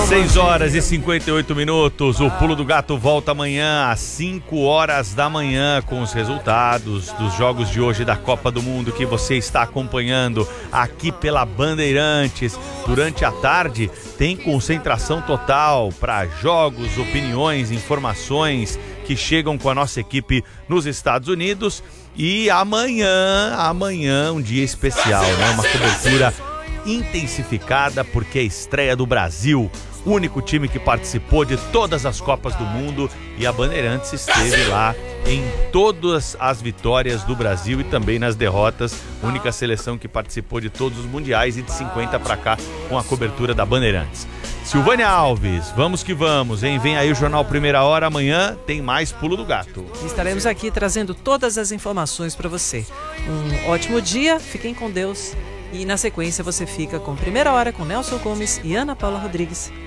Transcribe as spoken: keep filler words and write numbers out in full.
seis horas e cinquenta e oito minutos. O Pulo do Gato volta amanhã às cinco horas da manhã com os resultados dos jogos de hoje da Copa do Mundo que você está acompanhando aqui pela Bandeirantes. Durante a tarde tem concentração total para jogos, opiniões, informações que chegam com a nossa equipe nos Estados Unidos. E amanhã, amanhã um dia especial, né? Uma cobertura intensificada porque é a estreia do Brasil, o único time que participou de todas as Copas do Mundo, e a Bandeirantes esteve lá em todas as vitórias do Brasil e também nas derrotas, única seleção que participou de todos os mundiais e de cinquenta para cá com a cobertura da Bandeirantes. Silvânia Alves, vamos que vamos, hein? Vem aí o Jornal Primeira Hora, amanhã tem mais Pulo do Gato. Estaremos aqui trazendo todas as informações para você. Um ótimo dia, fiquem com Deus. E na sequência você fica com Primeira Hora com Nelson Gomes e Ana Paula Rodrigues.